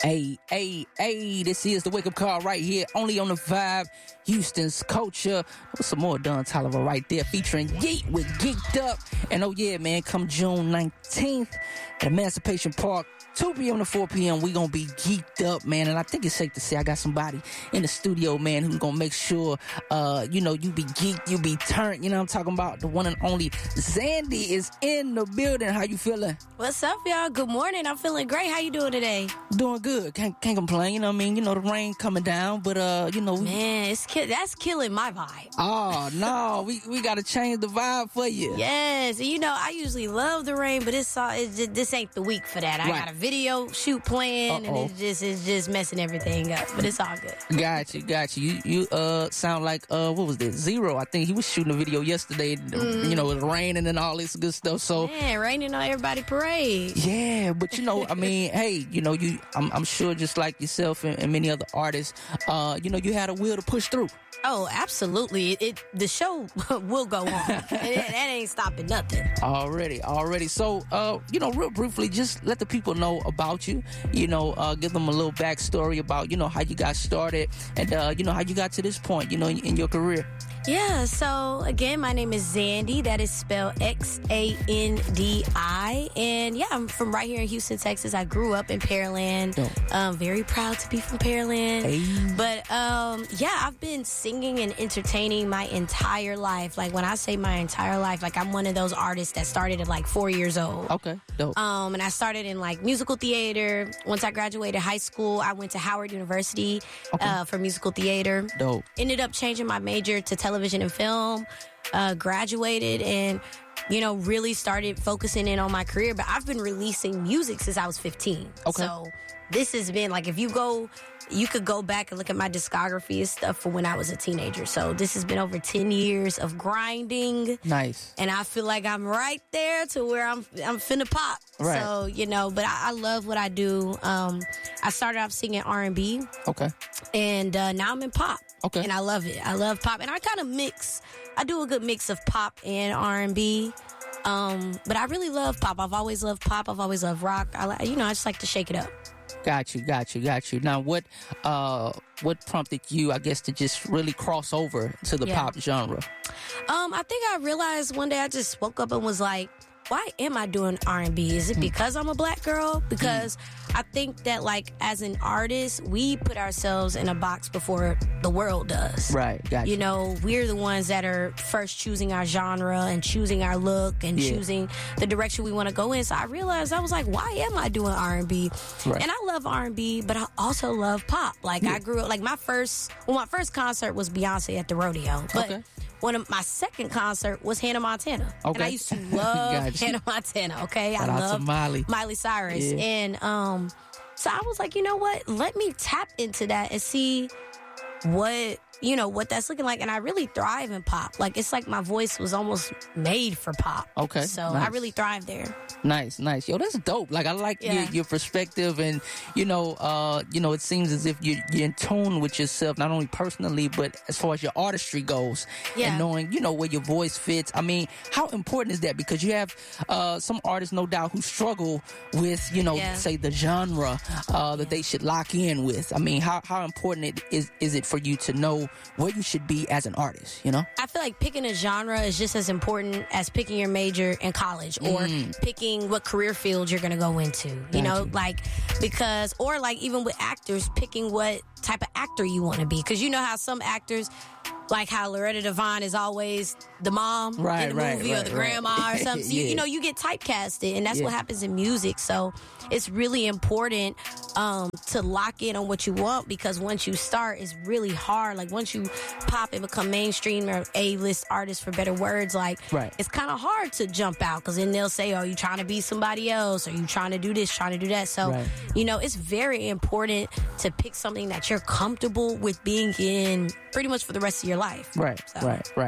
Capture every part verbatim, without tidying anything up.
Hey, hey, hey, this is the wake-up call right here, only on the Vibe, Houston's Culture. With some more Don Toliver right there, featuring Yeet with Geeked Up. And oh yeah, man, come June nineteenth at Emancipation Park, two p.m. to four p.m., we gonna be geeked up, man. And I think it's safe to say I got somebody in the studio, man, who's gonna make sure, uh, you know, you be geeked, you be turned. You know what I'm talking about? The one and only Zandy is in the building. How you feeling? What's up, y'all? Good morning. I'm feeling great. How you doing today? Doing good. Can't can't complain. You know what I mean? You know, the rain coming down, but, uh, you know. We, man, it's ki- that's killing my vibe. Oh, no. we we gotta change the vibe for you. Yes. You know, I usually love the rain, but it's, uh, it's just, this ain't the week for that. I Right. got a video shoot planned, Uh-oh. and it's just it's just messing everything up. But it's all good. Got you, got you. You, you uh, sound like, uh, what was this? Zero. I think he was shooting a video yesterday, Mm. you know, with raining and all this good stuff. So, Man, raining on everybody parade. yeah, but you know, I mean, hey, you know, you, I'm, I'm sure just like yourself and, and many other artists, uh, you know, you had a will to push through. Oh, absolutely. It, it the show will go on. And it, that ain't stopping nothing. Already, already. So, uh, you know, real briefly, just let the people know about you. You know, uh, give them a little backstory about, you know, how you got started and, uh, you know, how you got to this point, you know, in, in your career. Yeah, so again, my name is Zandy. That is spelled X A N D I. And yeah, I'm from right here in Houston, Texas. I grew up in Pearland. Dope. Um, very proud to be from Pearland. Hey. But um, yeah, I've been singing and entertaining my entire life. Like when I say my entire life, like I'm one of those artists that started at like four years old. Okay, dope. Um, and I started in like musical theater. Once I graduated high school, I went to Howard University Okay. uh, for musical theater. Dope. Ended up changing my major to television and film. Uh, graduated and, you know, really started focusing in on my career. But I've been releasing music since I was fifteen. Okay. So this has been like, if you go, you could go back and look at my discography and stuff for when I was a teenager. So this has been over ten years of grinding. Nice. And I feel like I'm right there to where I'm I'm finna pop. Right. So, you know, but I, I love what I do. Um, I started off singing R and B, Okay. and uh, now I'm in pop. Okay. And I love it. I love pop. And I kind of mix. I do a good mix of pop and R and B. Um, but I really love pop. I've always loved pop. I've always loved rock. I li- you know, I just like to shake it up. Got you, got you, got you. Now, what, uh, what prompted you, I guess, to just really cross over to the Yeah. pop genre? Um, I think I realized one day I just woke up and was like, why am I doing R and B? Is it because I'm a black girl? Because I think that, like, as an artist, we put ourselves in a box before the world does. Right, got you. You know, we're the ones that are first choosing our genre and choosing our look and Yeah. choosing the direction we want to go in. So I realized, I was like, why am I doing R and B? Right. And I love R and B, but I also love pop. Like, I grew up, like, my first, well, my first concert was Beyonce at the rodeo. But Okay. one of my second concert was Hannah Montana. And Okay. I used to love Gotcha. Hannah Montana, okay? Shout I out to love Miley. Miley Cyrus. Yeah. And um, so I was like, you know what? Let me tap into that and see what, you know, what that's looking like. And I really thrive in pop. Like, it's like my voice was almost made for pop. Okay, So I nice. really thrive there. Nice, nice. Yo, that's dope. Like, I like Yeah. your, your perspective, and you know, uh, you know, it seems as if you're, you're in tune with yourself, not only personally, but as far as your artistry goes, Yeah. and knowing, you know, where your voice fits. I mean, how important is that? Because you have uh, some artists, no doubt, who struggle with, you know, Yeah. say the genre uh, that they should lock in with. I mean, how how important it is is it for you to know where you should be as an artist? You know? I feel like picking a genre is just as important as picking your major in college or Mm. picking what career field you're going to go into. You know, Gotcha. like, because, or like even with actors, picking what type of actor you want to be. Because you know how some actors, like how Loretta Devine is always the mom Right, in the right, movie or right, the right. grandma or something. So you, Yeah. you know, you get typecasted, and that's Yeah. what happens in music. So it's really important um, to lock in on what you want, because once you start, it's really hard. Like, once you pop and become mainstream or A-list artist, for better words, like, Right. it's kind of hard to jump out, because then they'll say, oh, you trying to be somebody else, or you trying to do this, trying to do that. So, Right. you know, it's very important to pick something that you're comfortable with being in pretty much for the rest of your life. Right, So. right, right.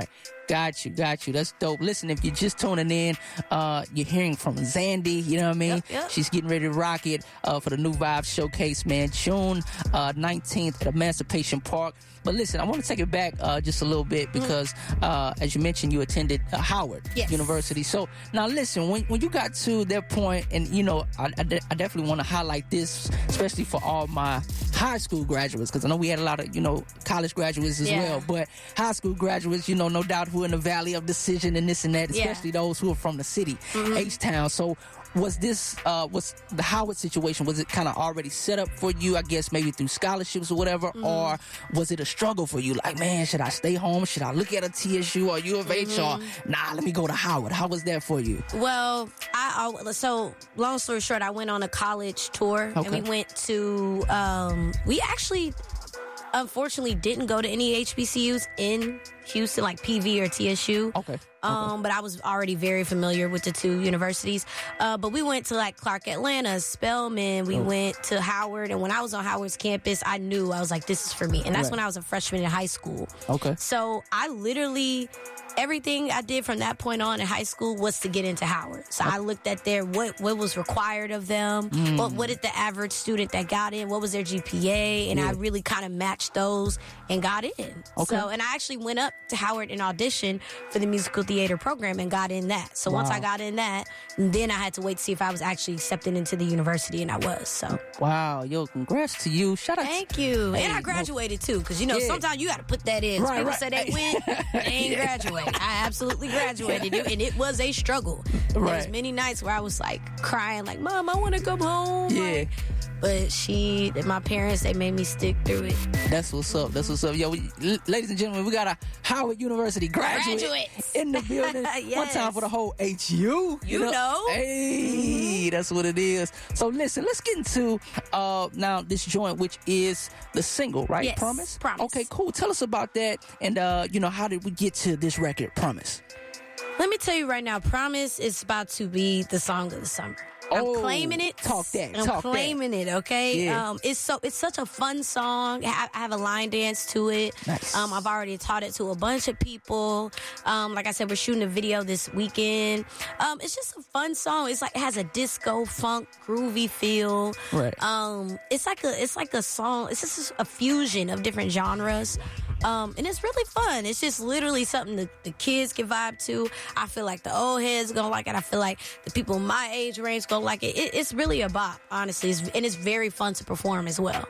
Got you, got you. That's dope. Listen, if you're just tuning in, uh, you're hearing from Zandy, you know what I mean? Yep, yep. She's getting ready to rock it uh, for the New Vibe Showcase, man, June uh, nineteenth at Emancipation Park. But listen, I want to take it back uh, just a little bit because, mm-hmm. uh, as you mentioned, you attended uh, Howard yes. University. So now listen, when when you got to that point, and, you know, I, I, de- I definitely want to highlight this, especially for all my high school graduates, because I know we had a lot of, you know, college graduates as yeah. well, but high school graduates, you know, no doubt who are in the Valley of Decision and this and that, especially yeah. those who are from the city, mm-hmm. H-Town. So was this, uh, was the Howard situation, was it kind of already set up for you, I guess, maybe through scholarships or whatever, mm-hmm. or was it a struggle for you? Like, man, should I stay home? Should I look at a T S U or U of H mm-hmm. or, nah, let me go to Howard? How was that for you? Well, I, I so long story short, I went on a college tour, okay. and we went to, um, we actually, unfortunately, didn't go to any H B C Us in Houston, like P V or T S U. Okay. Um, okay. But I was already very familiar with the two universities. Uh, but we went to like Clark Atlanta, Spelman. We oh. went to Howard. And when I was on Howard's campus, I knew, I was like, this is for me. And that's right. when I was a freshman in high school. Okay. So I literally, everything I did from that point on in high school was to get into Howard. So okay. I looked at their, what, what was required of them. Mm. What, what did the average student that got in, what was their G P A? And yeah. I really kind of matched those and got in. Okay. So, and I actually went up to Howard and auditioned for the musical theater program and got in that. So wow. once I got in that, then I had to wait to see if I was actually accepted into the university, and I was. So wow, yo, congrats to you. Shout out. Thank you. Hey, and I graduated too, because you know yeah. sometimes you got to put that in. Right, People right. say they win, they ain't yeah. graduate. I absolutely graduated, and it was a struggle. Right. There was many nights where I was like crying, like, "Mom, I want to come home." Yeah. Like, but she, my parents, they made me stick through it. That's what's up. That's what's up. Yo, we, ladies and gentlemen, we got a Howard University graduate Graduates. in the building. Yes. One time for the whole H U. You, you know? know. Hey, mm-hmm. that's what it is. So listen, let's get into uh, now this joint, which is the single, right? Yes. Promise? Promise. Okay, cool. Tell us about that. And, uh, you know, how did we get to this record, Promise? Let me tell you right now, Promise is about to be the song of the summer. I'm oh, claiming it. Talk that. I'm talk claiming that. it. Okay. Yeah. Um, it's so it's such a fun song. I, I have a line dance to it. Nice. Um, I've already taught it to a bunch of people. Um, like I said, we're shooting a video this weekend. Um, it's just a fun song. It's like it has a disco funk groovy feel. Right. Um, it's like a it's like a song. It's just a fusion of different genres. Um, and it's really fun. It's just literally something that the kids can vibe to. I feel like the old heads gonna like it. I feel like the people my age range gonna like it. it it's really a bop, honestly. It's, and it's very fun to perform as well.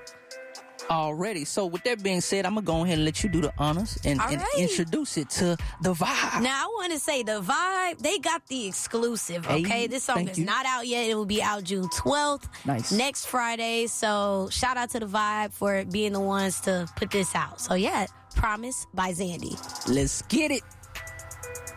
Already. So with that being said, I'm going to go ahead and let you do the honors and, and right. introduce it to The Vibe. Now, I want to say The Vibe, they got the exclusive, okay? Hey, this song is you. not out yet. It will be out June twelfth. Nice. Next Friday. So shout out to The Vibe for being the ones to put this out. So yeah, Promise by Zandy. Let's get it.